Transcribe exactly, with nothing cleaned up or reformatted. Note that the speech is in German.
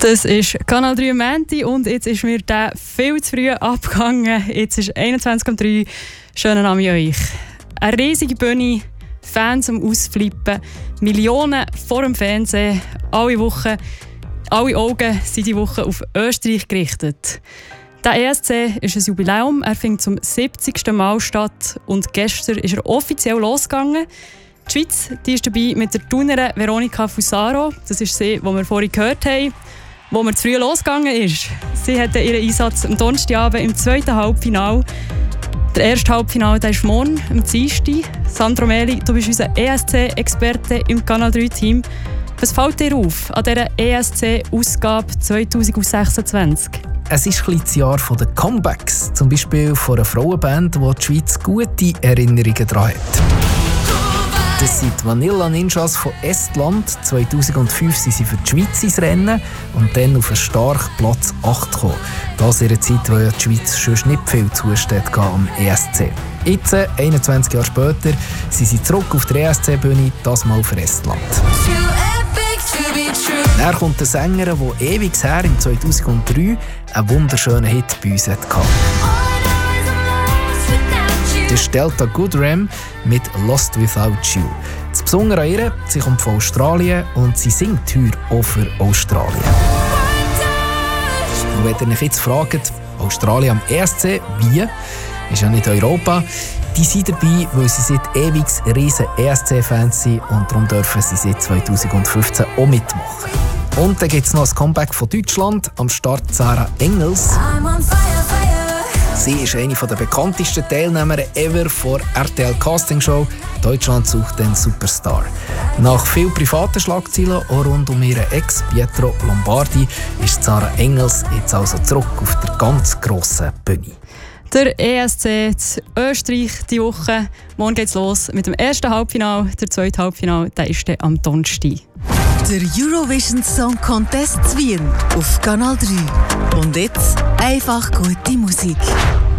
Das ist Kanal drei Menti und jetzt ist mir der viel zu früh abgegangen. Jetzt ist einundzwanzig Uhr drei. Schönen Namen euch. Eine riesige Bühne, Fans am Ausflippen, Millionen vor dem Fernsehen. Alle Wochen, alle Augen sind die Woche auf Österreich gerichtet. Der E S C ist ein Jubiläum. Er findet zum siebzigsten Mal statt und gestern ist er offiziell losgegangen. Die Schweiz die ist dabei mit der Turnerin Veronica Fusaro. Das ist sie, die wir vorhin gehört haben, wo wir zu früh losgegangen ist. Sie hatte ihren Einsatz am Donnerstagabend im zweiten Halbfinale. Der erste Halbfinale der ist morgen, am Dienstag. Sandro Meli, du bist unser E S C-Experte im Kanal drei Team. Was fällt dir auf an dieser E S C-Ausgabe zwanzig sechsundzwanzig? Es ist ein das Jahr der Comebacks, zum Beispiel von einer Frauenband, die die Schweiz gute Erinnerungen daran hat. Das sind die Vanilla Ninjas von Estland. zweitausendfünf sind sie für die Schweiz ins Rennen und dann auf einen starken Platz acht gekommen. Das in einer Zeit, wo ja die Schweiz sonst nicht viel Zustand am E S C. Jetzt, einundzwanzig Jahre später, sind sie zurück auf der E S C-Bühne, das mal für Estland. Dann kommt der Sänger, der ewig her im zweitausenddrei einen wunderschönen Hit bei uns hatte. Das ist Delta Goodrem mit «Lost Without You». Das Besondere an ihr, sie kommt von Australien und sie singt heute auch für Australien. Und wenn ihr euch jetzt fragt, Australien am E S C, wie? Ist ja nicht Europa. Die sind dabei, weil sie seit ewig riesen E S C-Fans sind und darum dürfen sie seit zweitausendfünfzehn auch mitmachen. Und dann gibt es noch ein Comeback von Deutschland, am Start Sarah Engels. Sie ist eine der bekanntesten Teilnehmer ever vor R T L Casting Show «Deutschland sucht den Superstar». Nach vielen privaten Schlagzeilen auch rund um ihren Ex Pietro Lombardi ist Sarah Engels jetzt also zurück auf der ganz grossen Bühne. Der E S C in Österreich diese Woche. Morgen geht's los mit dem ersten Halbfinale. Der zweite Halbfinale der ist dann am Donnerstag. Der Eurovision Song Contest Wien auf Kanal drei. Und jetzt einfach gute Musik.